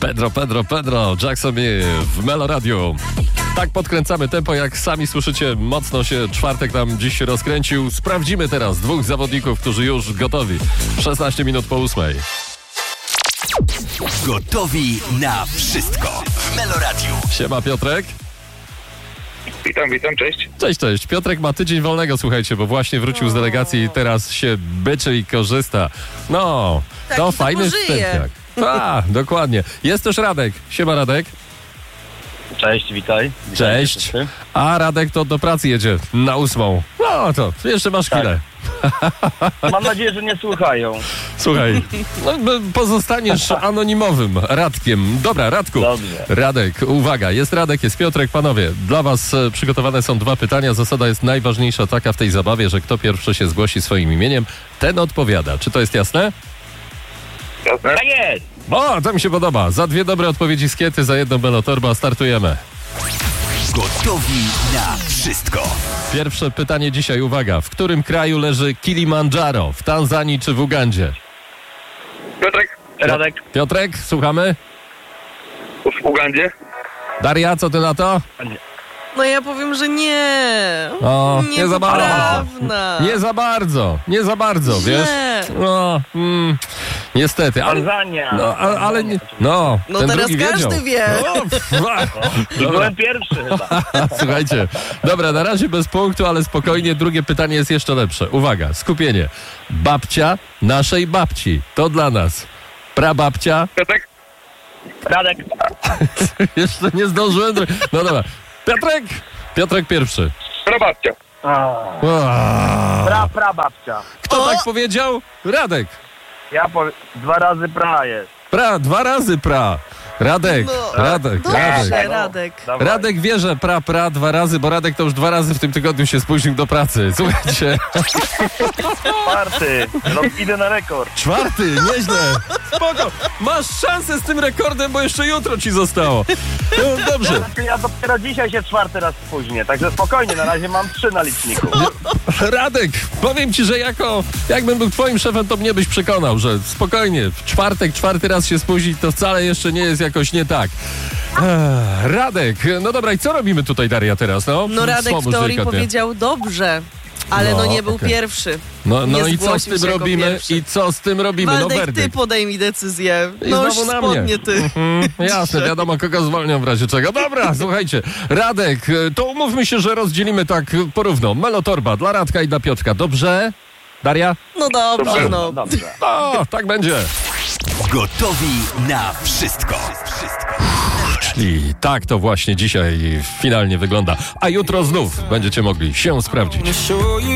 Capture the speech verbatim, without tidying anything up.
Pedro, Pedro, Pedro, Jackson w Melo Radio. Tak podkręcamy tempo, jak sami słyszycie, mocno się czwartek nam dziś rozkręcił. Sprawdzimy teraz dwóch zawodników, którzy już gotowi. szesnaście minut po ósmej. Gotowi na wszystko w Melo Radio. Siema Piotrek. Witam, witam, cześć. Cześć, cześć. Piotrek ma tydzień wolnego, słuchajcie, bo właśnie wrócił z delegacji i teraz się byczy i korzysta. No, Taki to to fajny pożyje. wstępniak. A, dokładnie. Jest też Radek. Siema Radek. Cześć, witaj. Witaj Cześć. wszyscy. A Radek to do pracy jedzie na ósmą. No to jeszcze masz Tak. chwilę. Mam nadzieję, że nie słuchają. Słuchaj, no, pozostaniesz anonimowym Radkiem. Dobra, Radku. Dobrze. Radek, uwaga, jest Radek, jest Piotrek. Panowie, dla was e, przygotowane są dwa pytania. Zasada jest najważniejsza taka w tej zabawie, że kto pierwszy się zgłosi swoim imieniem, ten odpowiada. Czy to jest jasne? Jasne? Tak jest! O, to mi się podoba. Za dwie dobre odpowiedzi z Kiety, za jedną Belotorba startujemy. Gotowi na wszystko. Pierwsze pytanie dzisiaj, uwaga. W którym kraju leży Kilimandżaro? W Tanzanii czy w Ugandzie? Piotrek, Radek. Piotrek, słuchamy? w Ugandzie. Daria, co ty na to? No ja powiem, że nie. O, nie za bardzo. Niepoprawna. Nie za bardzo, nie za bardzo, wiesz? Nie. No, mm, niestety, ale... Tanzania. No, ale, ale nie, no, No ten teraz drugi każdy wiedział. wie. No, pff, I dobra, byłem pierwszy chyba. słuchajcie, dobra, na razie bez punktu, ale spokojnie, drugie pytanie jest jeszcze lepsze. Uwaga, skupienie. Babcia naszej babci, to dla nas. Prababcia, Piotrek, Radek. jeszcze nie zdążyłem. No dobra, Piotrek, Piotrek pierwszy. prababcia. Uaa. Pra, pra babcia. Kto O! tak powiedział? Radek. Ja powiem, dwa razy pra jest. Pra, dwa razy pra. Radek, No. Radek, Dobrze, Radek. Radek. Dawaj. Radek wie, że pra, pra dwa razy, bo Radek to już dwa razy w tym tygodniu się spóźnił do pracy. Słuchajcie, Czwarty. No, idę na rekord. czwarty, nieźle. Spoko, masz szansę z tym rekordem, bo jeszcze jutro ci zostało. No, dobrze. Ja dopiero dzisiaj się czwarty raz spóźnię, także spokojnie, na razie mam trzy na liczniku. Radek, powiem ci, że jako, jakbym był twoim szefem, to mnie byś przekonał, że spokojnie, w czwartek, czwarty raz się spóźnić, to wcale jeszcze nie jest jakoś nie tak. Ech, Radek, no dobra, i co robimy tutaj, Daria, teraz? No, No Radek Wspomóż w teorii delikatnie. powiedział dobrze, ale no, No, nie był okej. pierwszy. No, no nie i co z zgłosił tym się jako robimy? pierwszy. I co z tym robimy? No Waldek, ty werdykt. podejmij decyzję. I No już znowu na mnie. spodnie ty. Mhm, jasne, wiadomo kogo zwolnią w razie czego. Dobra, słuchajcie, Radek, to umówmy się, że rozdzielimy tak porówno. Melotorba dla Radka i dla Piotrka. Dobrze? Daria? No dobrze, no. Dobrze. O, tak będzie. Gotowi na wszystko. I tak to właśnie dzisiaj finalnie wygląda. A jutro znów będziecie mogli się sprawdzić.